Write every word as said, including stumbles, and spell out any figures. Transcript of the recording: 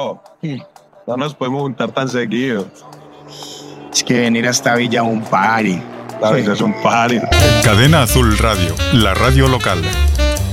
bro. No nos podemos juntar tan seguido. Es que venir hasta Villa es un party. La vida es un party. Cadena Azul Radio, la radio local.